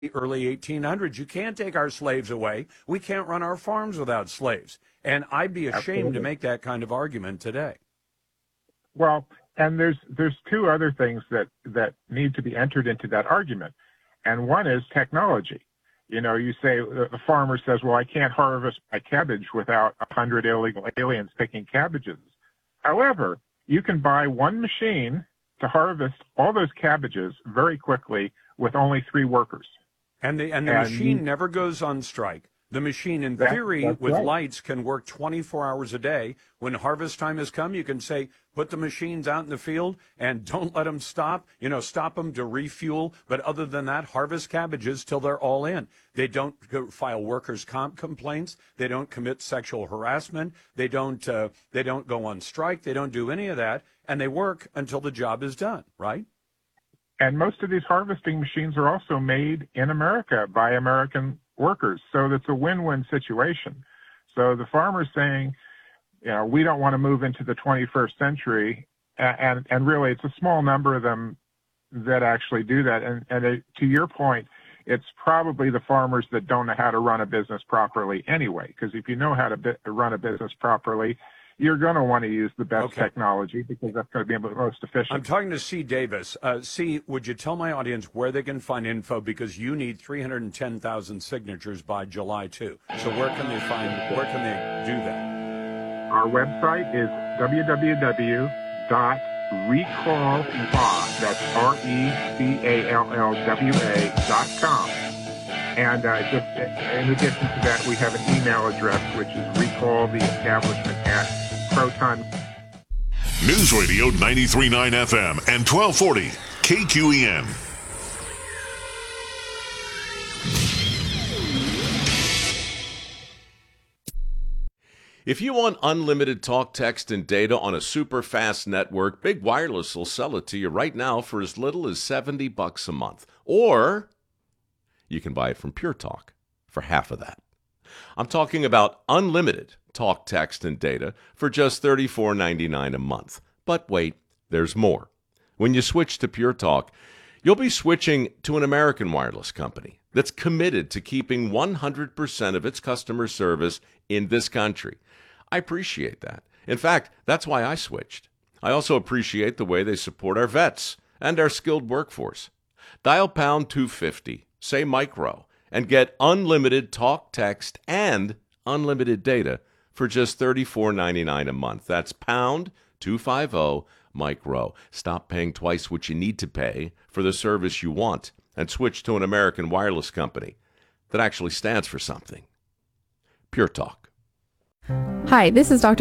early 1800s. You can't take our slaves away. We can't run our farms without slaves. And I'd be ashamed Absolutely. to make that kind of argument today. Well, and there's two other things that need to be entered into that argument. And one is technology. You know, you say, the farmer says, well, I can't harvest my cabbage without 100 illegal aliens picking cabbages. However, you can buy one machine to harvest all those cabbages very quickly with only 3 workers. And the machine never goes on strike. The machine, in theory, with right. lights, can work 24 hours a day. When harvest time has come, you can say, put the machines out in the field and don't let them stop. You know, stop them to refuel. But other than that, harvest cabbages till they're all in. They don't file workers' comp complaints. They don't commit sexual harassment. They don't go on strike. They don't do any of that. And they work until the job is done, right? And most of these harvesting machines are also made in America by American workers. So that's a win-win situation. So the farmer's saying, you know, we don't want to move into the 21st century. And really, it's a small number of them that actually do that. And to your point, it's probably the farmers that don't know how to run a business properly anyway. Because if you know how to run a business properly, you're going to want to use the best technology because that's going to be the most efficient. I'm talking to C. Davis. C, would you tell my audience where they can find info? Because you need 310,000 signatures by July 2. So where can they do that? Our website is www.recallwa, that's RECALLWA.com. And just in addition to that, we have an email address, which is recalltheestablishment@proton. News Radio 93.9 FM and 1240 KQEN. If you want unlimited talk, text, and data on a super fast network, Big Wireless will sell it to you right now for as little as $70 a month. Or you can buy it from Pure Talk for half of that. I'm talking about unlimited talk, text, and data for just $34.99 a month. But wait, there's more. When you switch to Pure Talk, you'll be switching to an American wireless company that's committed to keeping 100% of its customer service in this country. I appreciate that. In fact, that's why I switched. I also appreciate the way they support our vets and our skilled workforce. Dial pound 250, say micro, and get unlimited talk, text, and unlimited data for just $34.99 a month. That's pound 250 micro. Stop paying twice what you need to pay for the service you want and switch to an American wireless company that actually stands for something. Pure Talk. Hi, this is Dr.